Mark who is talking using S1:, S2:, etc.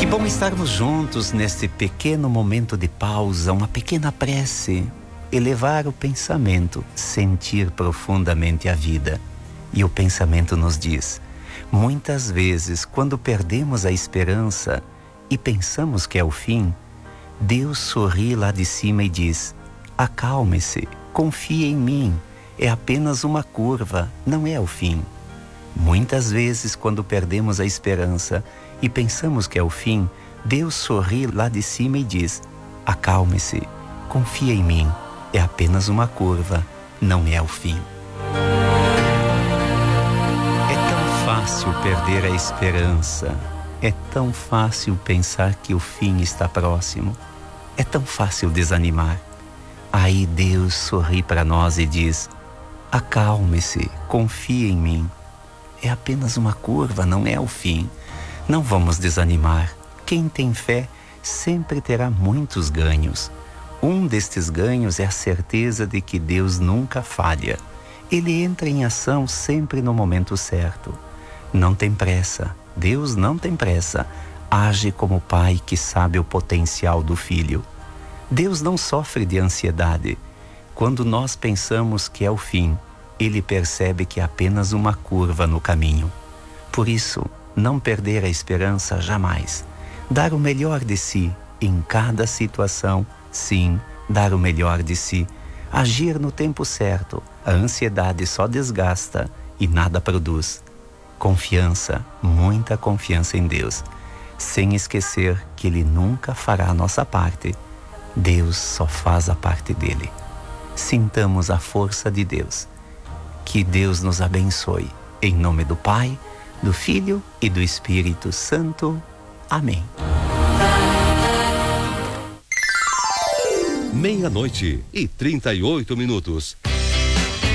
S1: bom estarmos juntos neste pequeno momento de pausa, uma pequena prece, elevar o pensamento, sentir profundamente a vida. E o pensamento nos diz: muitas vezes, quando perdemos a esperança e pensamos que é o fim, Deus sorri lá de cima e diz: acalme-se, confie em mim, é apenas uma curva, não é o fim. Muitas vezes, quando perdemos a esperança e pensamos que é o fim, Deus sorri lá de cima e diz: acalme-se, confia em mim, é apenas uma curva, não é o fim. É tão fácil perder a esperança, é tão fácil pensar que o fim está próximo, é tão fácil desanimar. Aí Deus sorri para nós e diz: acalme-se, confia em mim. É apenas uma curva, não é o fim. Não vamos desanimar. Quem tem fé sempre terá muitos ganhos. Um destes ganhos é a certeza de que Deus nunca falha. Ele entra em ação sempre no momento certo. Não tem pressa. Deus não tem pressa. Age como pai que sabe o potencial do filho. Deus não sofre de ansiedade. Quando nós pensamos que é o fim, Ele percebe que é apenas uma curva no caminho. Por isso, não perder a esperança jamais. Dar o melhor de si em cada situação, sim, dar o melhor de si. Agir no tempo certo. A ansiedade só desgasta e nada produz. Confiança, muita confiança em Deus. Sem esquecer que Ele nunca fará a nossa parte. Deus só faz a parte dele. Sintamos a força de Deus. Que Deus nos abençoe. Em nome do Pai, do Filho e do Espírito Santo. Amém.
S2: 00:38.